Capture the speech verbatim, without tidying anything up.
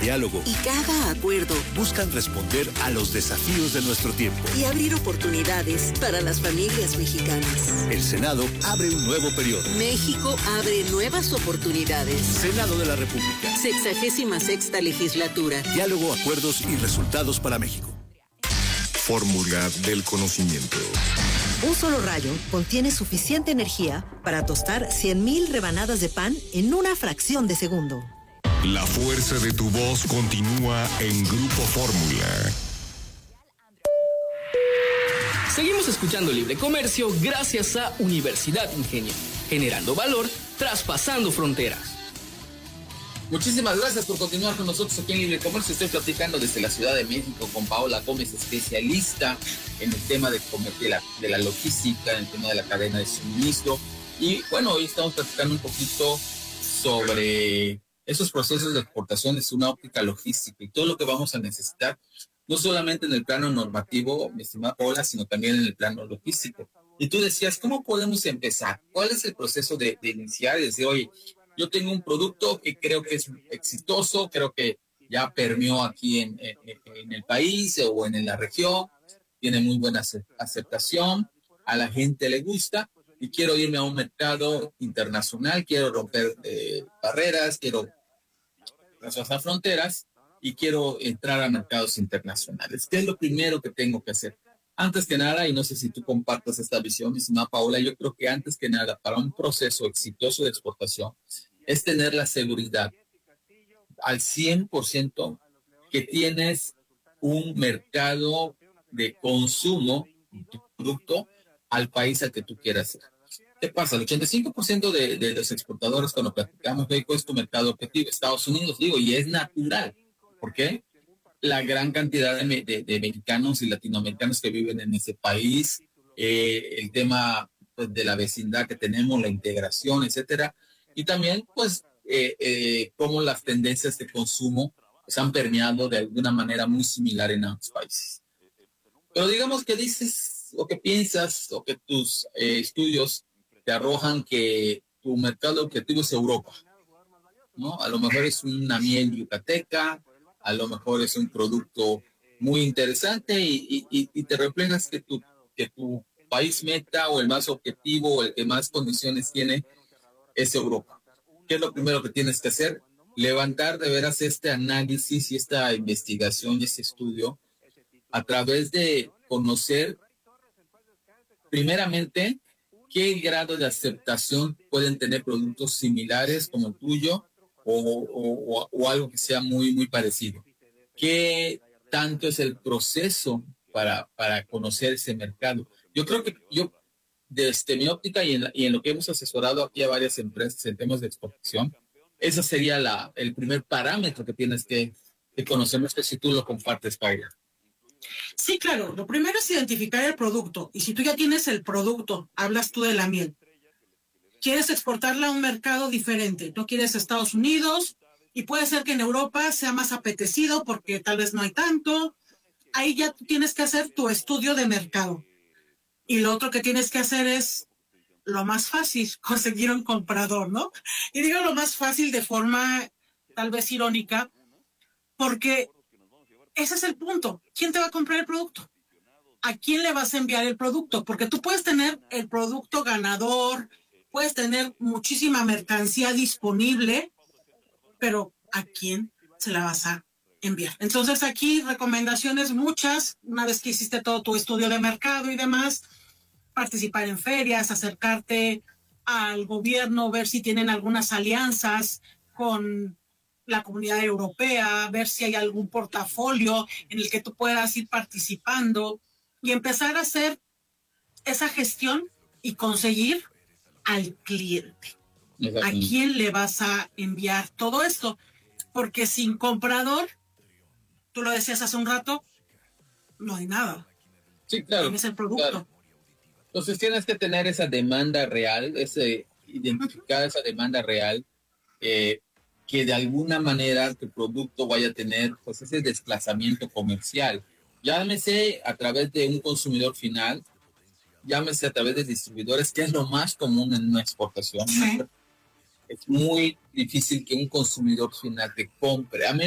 diálogo y cada acuerdo buscan responder a los desafíos de nuestro tiempo y abrir oportunidades para las familias mexicanas. El Senado abre un nuevo periodo. México abre nuevas oportunidades. Senado de la República. Sexagésima sexta legislatura. Diálogo, acuerdos y resultados para México. Fórmula del conocimiento. Un solo rayo contiene suficiente energía para tostar cien mil rebanadas de pan en una fracción de segundo. La fuerza de tu voz continúa en Grupo Fórmula. Seguimos escuchando Libre Comercio gracias a Universidad Ingenio, generando valor, traspasando fronteras. Muchísimas gracias por continuar con nosotros aquí en Libre Comercio. Estoy platicando desde la Ciudad de México con Paola Gómez, especialista en el tema de, de, la, de la logística, en el tema de la cadena de suministro. Y bueno, hoy estamos platicando un poquito sobre esos procesos de exportación desde una óptica logística y todo lo que vamos a necesitar, no solamente en el plano normativo, mi estimada Paola, sino también en el plano logístico. Y tú decías, ¿cómo podemos empezar? ¿Cuál es el proceso de, de iniciar y decir, oye, yo tengo un producto que creo que es exitoso, creo que ya permeó aquí en, en, en el país o en la región, tiene muy buena aceptación, a la gente le gusta y quiero irme a un mercado internacional, quiero romper eh, barreras, quiero traspasar fronteras y quiero entrar a mercados internacionales? ¿Qué es lo primero que tengo que hacer? Antes que nada, y no sé si tú compartas esta visión, mi estimada Paola, yo creo que antes que nada, para un proceso exitoso de exportación, es tener la seguridad al cien por ciento que tienes un mercado de consumo de tu producto al país al que tú quieras ir. ¿Qué pasa? El ochenta y cinco por ciento de, de los exportadores, cuando platicamos, México es tu mercado objetivo, Estados Unidos, digo, y es natural. ¿Por qué? La gran cantidad de, de, de mexicanos y latinoamericanos que viven en ese país, eh, el tema pues, de la vecindad que tenemos, la integración, etcétera, y también pues eh, eh, cómo las tendencias de consumo pues, han permeado de alguna manera muy similar en ambos países. Pero digamos que dices o que piensas o que tus eh, estudios te arrojan que tu mercado objetivo es Europa, ¿no? A lo mejor es una miel yucateca, a lo mejor es un producto muy interesante y, y, y te reflejas que tu, que tu país meta o el más objetivo o el que más condiciones tiene es Europa. ¿Qué es lo primero que tienes que hacer? Levantar de veras este análisis y esta investigación y este estudio a través de conocer primeramente qué grado de aceptación pueden tener productos similares como el tuyo o, o, o algo que sea muy, muy parecido. ¿Qué tanto es el proceso para, para conocer ese mercado? Yo creo que yo, desde mi óptica y en, la, y en lo que hemos asesorado aquí a varias empresas en temas de exportación, ese sería la, el primer parámetro que tienes que, que conocer. No sé si tú lo compartes, Paula. Sí, claro. Lo primero es identificar el producto. Y si tú ya tienes el producto, hablas tú de la miel. Quieres exportarla a un mercado diferente. No quieres Estados Unidos y puede ser que en Europa sea más apetecido porque tal vez no hay tanto. Ahí ya tú tienes que hacer tu estudio de mercado. Y lo otro que tienes que hacer es lo más fácil, conseguir un comprador, ¿no? Y digo lo más fácil de forma tal vez irónica, porque ese es el punto. ¿Quién te va a comprar el producto? ¿A quién le vas a enviar el producto? Porque tú puedes tener el producto ganador, puedes tener muchísima mercancía disponible, pero ¿a quién se la vas a enviar? Entonces aquí recomendaciones muchas, una vez que hiciste todo tu estudio de mercado y demás, participar en ferias, acercarte al gobierno, ver si tienen algunas alianzas con la Comunidad Europea, ver si hay algún portafolio en el que tú puedas ir participando y empezar a hacer esa gestión y conseguir al cliente. ¿A quién le vas a enviar todo esto? Porque sin comprador, tú lo decías hace un rato, no hay nada. Sí, claro. Tienes el producto. Claro. Entonces tienes que tener esa demanda real, ese, identificar esa demanda real, eh, que de alguna manera tu producto vaya a tener pues ese desplazamiento comercial. Llámese a través de un consumidor final, llámese a través de distribuidores, que es lo más común en una exportación. Sí. Es muy difícil que un consumidor final te compre, a menos